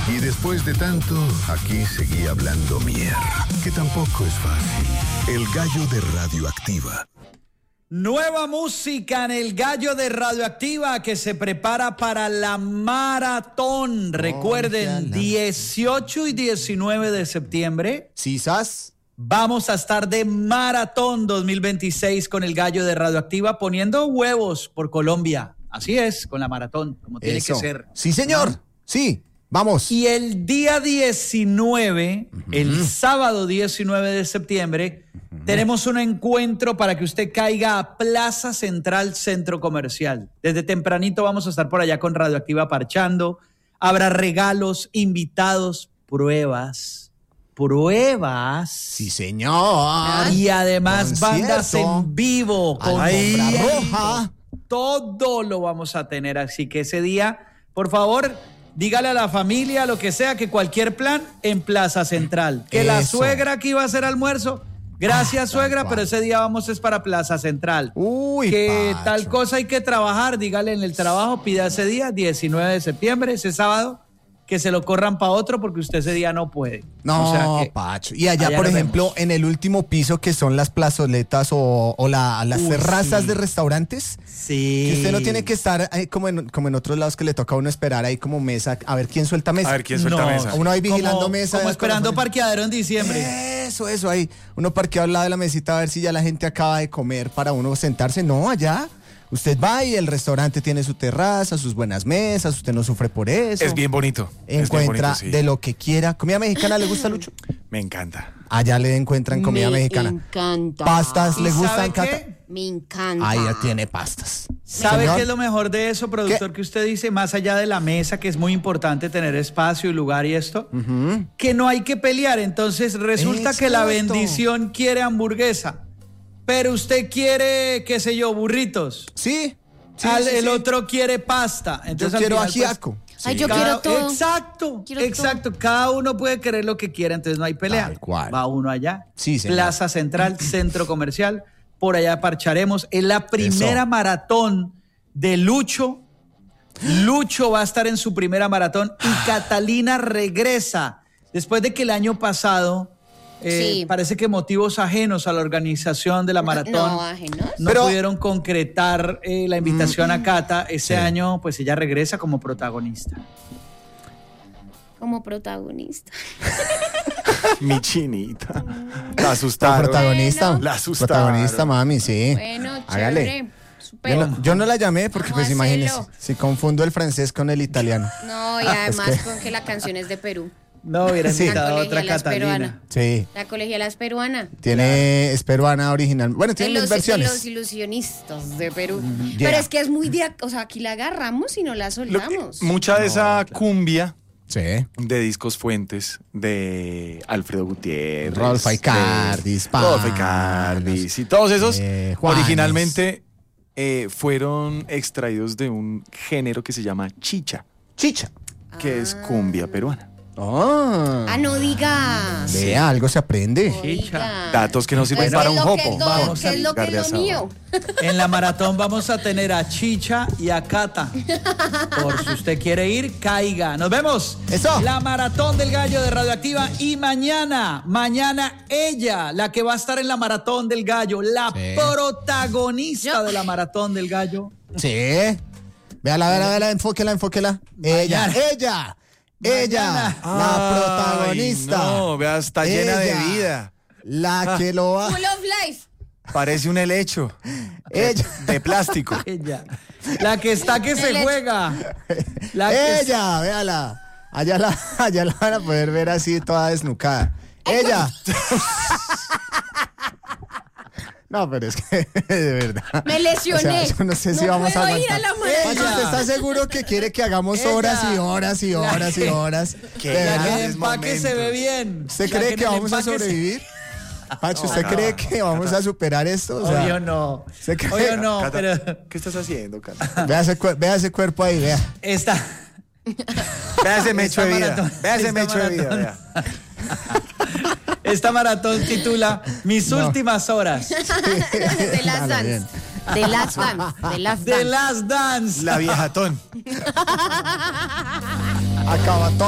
Y después de tanto, aquí seguía hablando mierda, que tampoco es fácil. El Gallo de Radioactiva. Nueva música en el Gallo de Radioactiva que se prepara para la maratón. Recuerden, 18 y 19 de septiembre. ¿Sisas? Vamos a estar de maratón 2026 con el Gallo de Radioactiva poniendo huevos por Colombia. Así es, con la maratón, como tiene que ser. Sí, señor. ¿No? Sí, vamos. Y el día 19, el sábado 19 de septiembre, tenemos un encuentro para que usted caiga a Plaza Central Centro Comercial. Desde tempranito vamos a estar por allá con Radioactiva parchando. Habrá regalos, invitados, pruebas. Sí, señor. Y además concierto, bandas en vivo. Con alfombra roja. Todo lo vamos a tener. Así que ese día, por favor, dígale a la familia, lo que sea, que cualquier plan en Plaza Central. Que la suegra que iba a hacer almuerzo, gracias suegra, pero ese día vamos es para Plaza Central. Uy, que Pacho. tal cosa hay que trabajar, dígale en el trabajo, pida ese día, 19 de septiembre, ese sábado, que se lo corran para otro porque usted ese día no puede. No, o sea que, Pacho. Y allá, por ejemplo, en el último piso, que son las plazoletas o las terrazas de restaurantes. Sí. Que usted no tiene que estar como en otros lados que le toca a uno esperar ahí como mesa, a ver quién suelta mesa. A ver quién suelta mesa. Uno ahí vigilando mesa. Como esperando parqueadero en diciembre. Eso ahí. Uno parqueado al lado de la mesita a ver si ya la gente acaba de comer para uno sentarse. No, allá. Usted va y el restaurante tiene su terraza, sus buenas mesas, usted no sufre por eso. Es bien bonito. Encuentra sí. de lo que quiera. ¿Comida mexicana le gusta, Lucho? Me encanta. Allá le encuentran comida mexicana. Me encanta. ¿Pastas le gustan, Cata? Me encanta. Ahí ya tiene pastas. ¿Sabe Señor, qué es lo mejor de eso, productor, ¿qué? que usted dice? Más allá de la mesa, que es muy importante tener espacio y lugar y esto, que no hay que pelear. Entonces resulta que la Exacto. bendición quiere hamburguesa, pero usted quiere, qué sé yo, burritos. Sí. El otro quiere pasta. Entonces, Yo quiero al final, ajiaco. Ay, yo quiero todo. Exacto, Quiero exacto. Cada uno puede querer lo que quiera, entonces no hay pelea. Tal cual. Va uno allá. Sí, señor. Plaza Central, Centro Comercial. Por allá parcharemos. Es la primera maratón de Lucho. Lucho va a estar en su primera maratón y Catalina regresa. Después de que el año pasado, Sí. parece que motivos ajenos a la organización de la maratón No, ajenos. no Pero- pudieron concretar la invitación a Cata. Ese año, pues ella regresa como protagonista. Como protagonista. Mi chinita. La asustaron. Protagonista. La asustaron. Protagonista, mami, sí. Bueno, Hágale. chévere. Súper. Yo no la llamé porque, Vamos pues a imagínese, hacerlo. si confundo el francés con el italiano. No, y además con que la canción es de Perú. No hubiera Sí. invitado a La otra colegiala es Catalina. peruana. Sí. La colegiala es peruana. Es peruana original. Bueno, tiene De mil los versiones. ilusionistas de Perú. Ya. Pero es que es muy o sea, aquí la agarramos y no la soltamos. Mucha de esa cumbia Sí. de Discos Fuentes de Alfredo Gutiérrez, Rodolfo Aicardi, Rodolfo Aicardi, y todos esos Juanes. originalmente fueron extraídos de un género que se llama chicha, Chicha. que es cumbia peruana. Ah, no digas. Vea, algo se aprende. Oiga. Datos que no sirven Pues, para ¿qué un es lo que jopo. es lo- Vamos ¿Qué a es lo que es lo ligar de mío? En la maratón vamos a tener a Chicha y a Cata. Por si usted quiere ir, caiga. Nos vemos. Eso. La maratón del Gallo de Radioactiva. Y mañana ella, la que va a estar en la maratón del Gallo, la Sí. protagonista de la maratón del Gallo. Sí. Véala, enfóquela. Mañana. Ella, la protagonista. Ay, no, vea, está llena de Ella. vida. La que lo va. Full of life. Parece un helecho Ella. de plástico. Ella. La que está que se juega. La que Ella, véala. Allá la van a poder ver así toda desnucada. Ella. No, pero es que de verdad. Me lesioné. O sea, yo no sé si No vamos a puedo ir aguantar. a la maratón. Pacho, ¿usted está seguro que quiere que hagamos Ella. horas y horas y horas y horas? ¿Qué? ¿De La que verdad? en empaque se ve bien. ¿Usted La cree en que el vamos a empaque se- sobrevivir? Pacho, ¿usted cree que vamos a superar esto? O sea, Obvio no. ¿se cree? Obvio no, Cata, pero ¿qué estás haciendo, Cata? vea ese cuerpo ahí, vea. esta. Vea ese mecho de vida. maratón, Vea ese esta mecho de vida. maratón. Vea. Esta maratón titula Mis últimas horas. De las Claro, dance. bien. De las dance. De las The dance. Last Dance. La viejatón. Acaba todo.